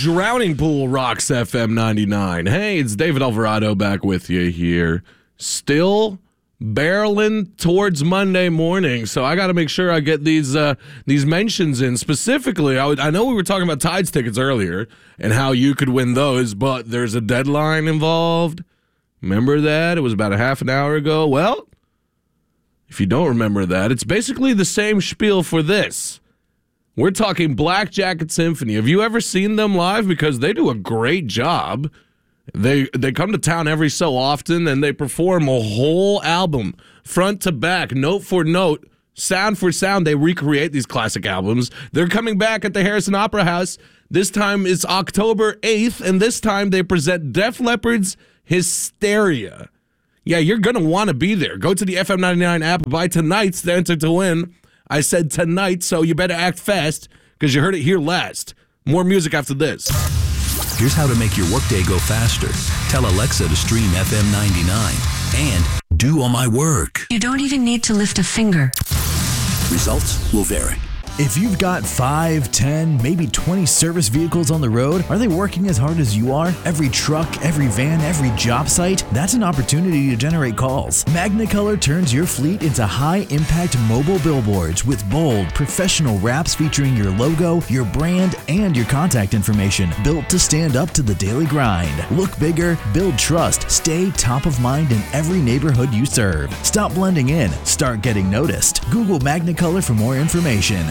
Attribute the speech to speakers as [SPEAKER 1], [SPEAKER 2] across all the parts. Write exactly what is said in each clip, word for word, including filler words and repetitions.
[SPEAKER 1] Drowning Pool rocks F M ninety-nine. Hey, it's David Alvarado back with you here. Still barreling towards Monday morning, so I got to make sure I get these uh, these mentions in. Specifically, I, would, I know we were talking about Tides tickets earlier and how you could win those, but there's a deadline involved. Remember that? It was about a half an hour ago. Well, if you don't remember that, it's basically the same spiel for this. We're talking Black Jacket Symphony. Have you ever seen them live? Because they do a great job. They they come to town every so often, and they perform a whole album, front to back, note for note, sound for sound. They recreate these classic albums. They're coming back at the Harrison Opera House. This time it's October eighth, and this time they present Def Leppard's Hysteria. Yeah, you're going to want to be there. Go to the F M ninety-nine app, buy tonight's to enter to win. I said tonight, so you better act fast because you heard it here last. More music after this.
[SPEAKER 2] Here's how to make your workday go faster. Tell Alexa to stream F M ninety-nine and do all my work.
[SPEAKER 3] You don't even need to lift a finger.
[SPEAKER 2] Results will vary.
[SPEAKER 4] If you've got five, ten, maybe twenty service vehicles on the road, are they working as hard as you are? Every truck, every van, every job site? That's an opportunity to generate calls. Magnicolor turns your fleet into high-impact mobile billboards with bold, professional wraps featuring your logo, your brand, and your contact information, built to stand up to the daily grind. Look bigger, build trust, stay top of mind in every neighborhood you serve. Stop blending in, start getting noticed. Google Magnicolor for more information.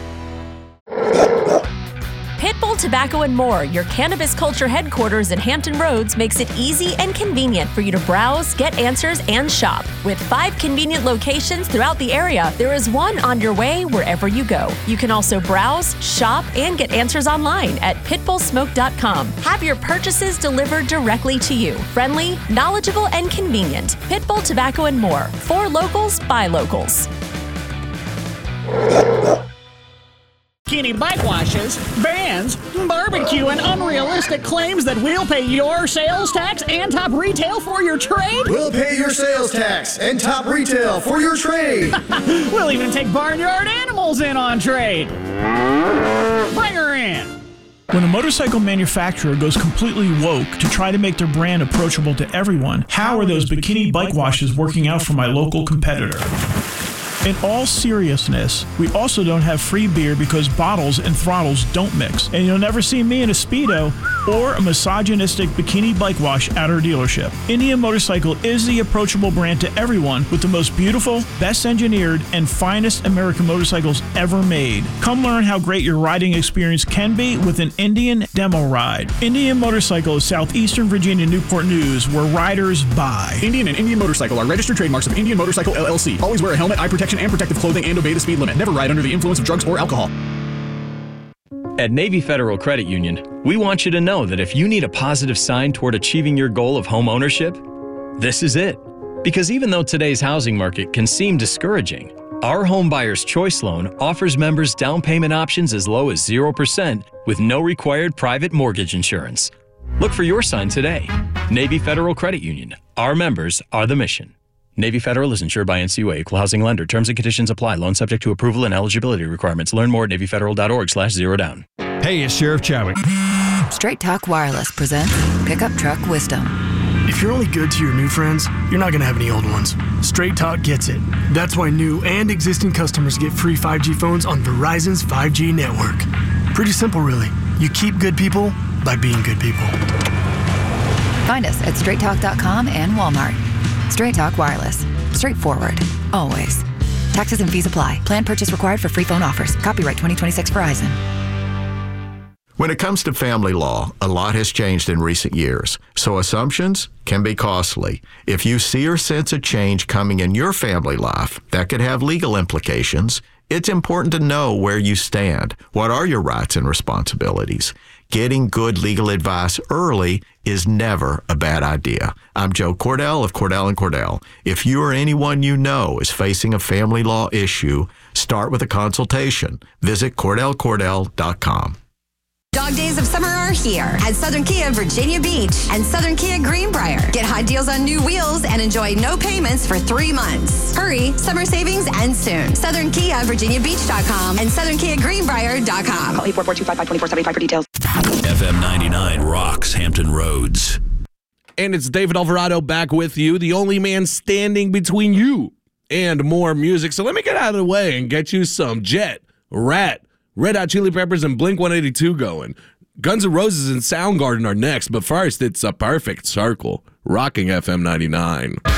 [SPEAKER 5] Pitbull Tobacco and More, your cannabis culture headquarters in Hampton Roads, makes it easy and convenient for you to browse, get answers, and shop. With five convenient locations throughout the area, there is one on your way wherever you go. You can also browse, shop, and get answers online at pitbull smoke dot com. Have your purchases delivered directly to you. Friendly, knowledgeable, and convenient. Pitbull Tobacco and More. For locals, by locals.
[SPEAKER 6] Bikini bike washes, bans, barbecue, and unrealistic claims that we'll pay your sales tax and top retail for your trade?
[SPEAKER 7] We'll pay your sales tax and top retail for your trade.
[SPEAKER 6] We'll even take barnyard animals in on trade. Bring her in.
[SPEAKER 8] When a motorcycle manufacturer goes completely woke to try to make their brand approachable to everyone, how are those bikini bike washes working out for my local competitor? In all seriousness, we also don't have free beer because bottles and throttles don't mix. And you'll never see me in a Speedo or a misogynistic bikini bike wash at our dealership. Indian Motorcycle is the approachable brand to everyone with the most beautiful, best engineered, and finest American motorcycles ever made. Come learn how great your riding experience can be with an Indian demo ride. Indian Motorcycle is Southeastern Virginia Newport News, where riders buy.
[SPEAKER 9] Indian and Indian Motorcycle are registered trademarks of Indian Motorcycle L L C. Always wear a helmet, eye protection, and protective clothing, and obey the speed limit. Never ride under the influence of drugs or alcohol.
[SPEAKER 10] At Navy Federal Credit Union, we want you to know that if you need a positive sign toward achieving your goal of home ownership, this is it. Because even though today's housing market can seem discouraging, our Home Buyer's Choice Loan offers members down payment options as low as zero percent with no required private mortgage insurance. Look for your sign today. Navy Federal Credit Union. Our members are the mission. Navy Federal is insured by N C U A, Equal Housing Lender. Terms and conditions apply. Loan subject to approval and eligibility requirements. Learn more at navy federal dot org slash zero down.
[SPEAKER 11] Hey, it's Sheriff Chadwick.
[SPEAKER 3] Straight Talk Wireless presents Pickup Truck Wisdom.
[SPEAKER 12] If you're only good to your new friends, you're not going to have any old ones. Straight Talk gets it. That's why new and existing customers get free five G phones on Verizon's five G network. Pretty simple, really. You keep good people by being good people.
[SPEAKER 3] Find us at straight talk dot com and Walmart. Straight Talk Wireless. Straightforward. Always. Taxes and fees apply. Plan purchase required for free phone offers. Copyright twenty twenty-six Verizon.
[SPEAKER 13] When it comes to family law, a lot has changed in recent years, so assumptions can be costly. If you see or sense a change coming in your family life that could have legal implications, it's important to know where you stand. What are your rights and responsibilities? Getting good legal advice early is never a bad idea. I'm Joe Cordell of Cordell and Cordell. If you or anyone you know is facing a family law issue, start with a consultation. Visit cordell cordell dot com.
[SPEAKER 11] dog days of summer are here at Southern Kia Virginia Beach and Southern Kia Greenbrier. Get hot deals on new wheels and enjoy no payments for three months. Hurry, summer savings end soon. Southern Kia Virginia Beach dot com and Southern Kia Greenbrier dot com. Call eight four four, two five five, two four seven five for details.
[SPEAKER 2] F M ninety-nine rocks Hampton Roads.
[SPEAKER 1] And it's David Alvarado back with you, the only man standing between you and more music. So let me get out of the way and get you some Jet, Rat, Red Hot Chili Peppers, and Blink one eighty-two going. Guns N' Roses and Soundgarden are next, but first it's A Perfect Circle, rocking F M ninety-nine.